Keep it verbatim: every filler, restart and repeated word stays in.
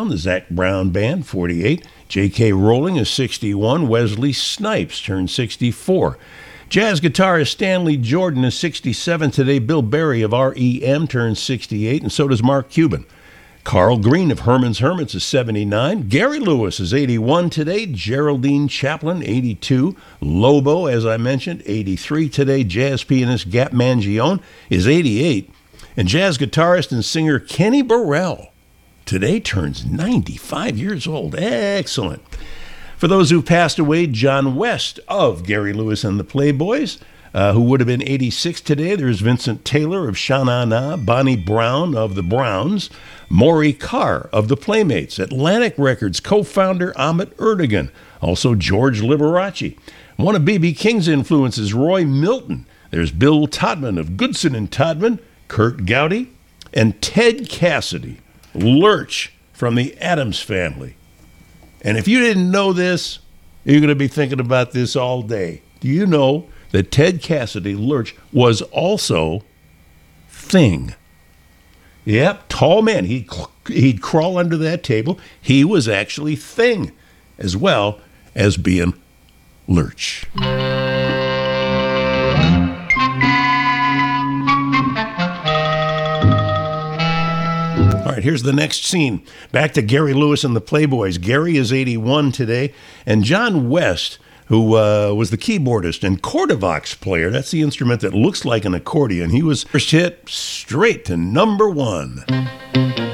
the Zac Brown Band, forty-eight. J K. Rowling is sixty-one. Wesley Snipes turned sixty-four. Jazz guitarist Stanley Jordan is sixty-seven today. Bill Berry of R E M turns sixty-eight, and so does Mark Cuban. Carl Green of Herman's Hermits is seventy-nine. Gary Lewis is eighty-one today. Geraldine Chaplin, eighty-two. Lobo, as I mentioned, eighty-three today. Jazz pianist Gap Mangione is eighty-eight. And jazz guitarist and singer Kenny Burrell today turns ninety-five years old. Excellent. For those who've passed away, John West of Gary Lewis and the Playboys, uh, who would have been eighty-six today. There's Vincent Taylor of Sha-Na Na, Bonnie Brown of the Browns, Maury Carr of the Playmates, Atlantic Records co-founder Ahmet Ertegun, also George Liberace. One of B B. King's influences, Roy Milton. There's Bill Todman of Goodson and Todman, Kurt Gowdy, and Ted Cassidy, Lurch from the Addams Family. And if you didn't know this, you're going to be thinking about this all day. Do you know that Ted Cassidy, Lurch, was also Thing? Yep, tall man. He'd, he'd crawl under that table. He was actually Thing, as well as being Lurch. All right, here's the next scene. Back to Gary Lewis and the Playboys. Gary is eighty-one today, and John West, who uh, was the keyboardist and Chordavox player, that's the instrument that looks like an accordion, he was first hit straight to number one.